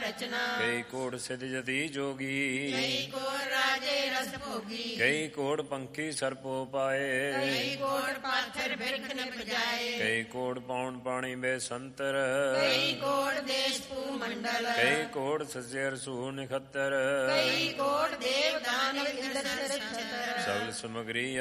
ਰਚਨਾ। ਕਈ ਕੋਟ ਸਿਧ ਜਤੀ ਜੋਗੀ, ਕਈ ਕੋਟ ਰਾਜੇ ਰਸ ਭੋਗੀ। ਕਈ ਕੋਟ ਪੰਖੀ ਸਰਪੋ ਪਾਏ, ਕਈ ਕੋਟ ਪਾਥਰ ਬਿਰਖ ਨ ਬਜਾਏ। ਕਈ ਕੋਟ ਪੌਣ ਪਾਣੀ ਬੇਸੰਤਰ, ਕਈ ਕੋਟ ਦੇਸ਼ ਭੂ ਮੰਡਲ। ਕਈ ਕੋਟ ਸੱਜੇ ਰਸੂ ਨਿਖੱਤਰ, ਕਈ ਕੋਟ ਦੇਵ ਦਾਨਵ ਇੰਦਰ ਛਤਰ। ਸਗਲ ਸਮਗਰੀ